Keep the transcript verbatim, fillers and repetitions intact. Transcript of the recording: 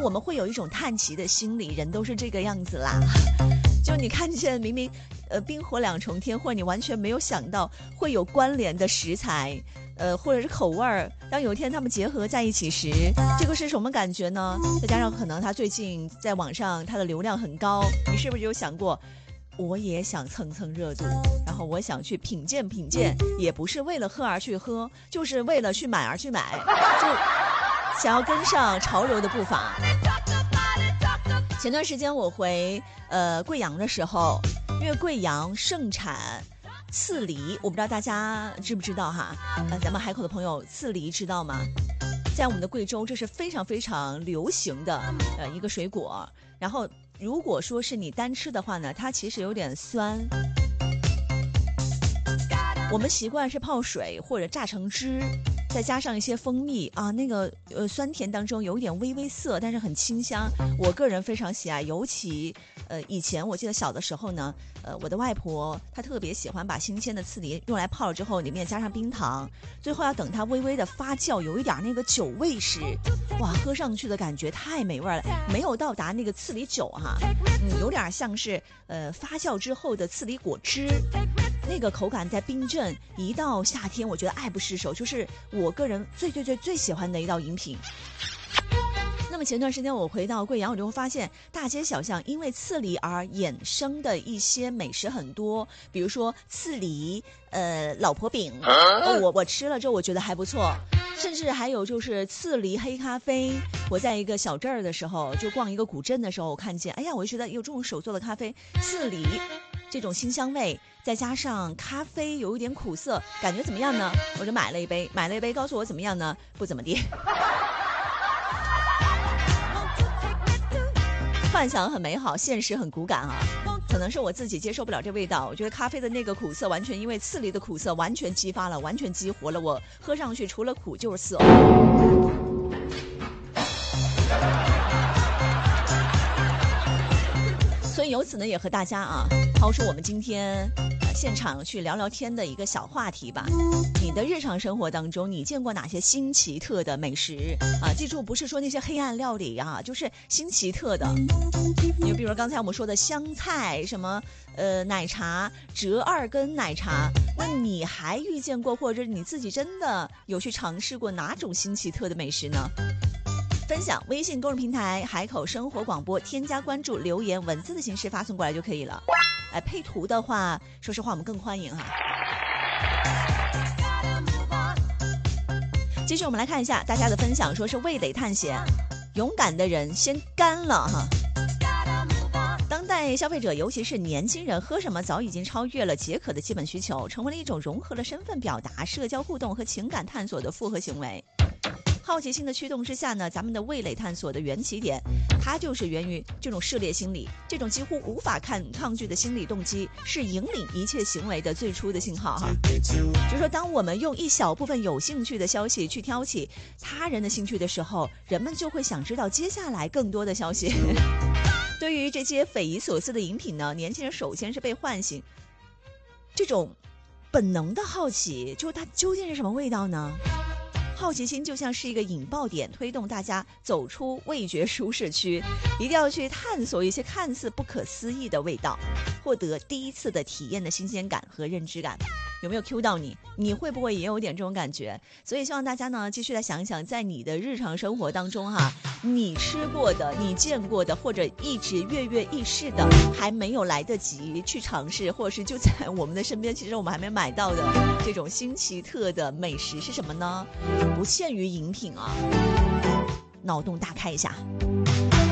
我们会有一种叹奇的心理，人都是这个样子啦。就你看见明明呃冰火两重天，或者你完全没有想到会有关联的食材，呃或者是口味儿，当有一天他们结合在一起时，这个是什么感觉呢？再加上可能他最近在网上他的流量很高，你是不是有想过我也想蹭蹭热度，然后我想去品鉴品鉴，也不是为了喝而去喝，就是为了去买而去买，就想要跟上潮流的步伐。前段时间我回呃贵阳的时候，因为贵阳盛产刺梨，我不知道大家知不知道哈？呃，咱们海口的朋友，刺梨知道吗？在我们的贵州，这是非常非常流行的呃一个水果。然后，如果说是你单吃的话呢，它其实有点酸。我们习惯是泡水或者榨成汁，再加上一些蜂蜜啊，那个呃酸甜当中有一点微微涩，但是很清香。我个人非常喜爱，尤其呃以前我记得小的时候呢，呃我的外婆她特别喜欢把新鲜的刺梨用来泡了之后，里面加上冰糖，最后要等它微微的发酵，有一点那个酒味时，哇，喝上去的感觉太美味了，没有到达那个刺梨酒哈，嗯，有点像是呃发酵之后的刺梨果汁。那个口感在冰镇，一到夏天我觉得爱不释手，就是我个人最最最最喜欢的一道饮品。那么前段时间我回到贵阳，我就会发现大街小巷因为刺梨而衍生的一些美食很多，比如说刺梨呃老婆饼，哦、我我吃了之后我觉得还不错，甚至还有就是刺梨黑咖啡。我在一个小镇儿的时候，就逛一个古镇的时候，我看见，哎呀，我就觉得有这种手做的咖啡，刺梨这种新香味，再加上咖啡有一点苦涩，感觉怎么样呢？我就买了一杯，买了一杯，告诉我怎么样呢？不怎么地。幻想很美好，现实很骨感啊！可能是我自己接受不了这味道，我觉得咖啡的那个苦涩完全因为刺梨的苦涩完全激发了，完全激活了我，喝上去除了苦就是涩。所以由此呢，也和大家啊抛出我们今天、呃、现场去聊聊天的一个小话题吧。你的日常生活当中，你见过哪些新奇特的美食啊？记住，不是说那些黑暗料理啊，就是新奇特的。你比如刚才我们说的香菜，什么呃奶茶，折二根奶茶，那你还遇见过，或者你自己真的有去尝试过哪种新奇特的美食呢？分享微信公众平台海口生活广播，添加关注，留言文字的形式发送过来就可以了。哎，配图的话，说实话我们更欢迎哈。继续我们来看一下大家的分享，说是味蕾探险，勇敢的人先干了哈。当代消费者，尤其是年轻人，喝什么早已经超越了解渴的基本需求，成为了一种融合了身份表达、社交互动和情感探索的复合行为。好奇心的驱动之下呢，咱们的味蕾探索的缘起点，它就是源于这种涉猎心理，这种几乎无法抗抗拒的心理动机，是引领一切行为的最初的信号哈。就是说，当我们用一小部分有兴趣的消息去挑起他人的兴趣的时候，人们就会想知道接下来更多的消息。对于这些匪夷所思的饮品呢，年轻人首先是被唤醒这种本能的好奇，就是它究竟是什么味道呢？好奇心就像是一个引爆点，推动大家走出味觉舒适区，一定要去探索一些看似不可思议的味道，获得第一次的体验的新鲜感和认知感。有没有 Q 到你？你会不会也有点这种感觉？所以希望大家呢继续来想一想，在你的日常生活当中哈，你吃过的、你见过的，或者一直跃跃欲试的，还没有来得及去尝试，或者是就在我们的身边，其实我们还没买到的这种新奇特的美食是什么呢？不限于饮品啊，脑洞大开一下。